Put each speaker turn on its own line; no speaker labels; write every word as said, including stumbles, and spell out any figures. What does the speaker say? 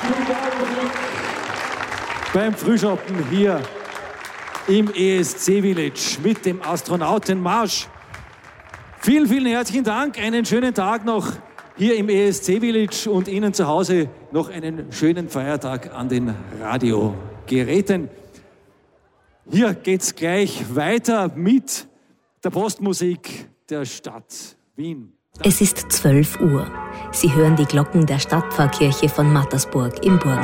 Beim Frühschoppen hier im E S C Village mit dem Astronautenmarsch. Vielen, vielen herzlichen Dank. Einen schönen Tag noch hier im E S C Village und Ihnen zu Hause noch einen schönen Feiertag an den Radiogeräten. Hier geht's gleich weiter mit der Postmusik der Stadt Wien.
Es ist zwölf Uhr. Sie hören die Glocken der Stadtpfarrkirche von Mattersburg im Burgenland.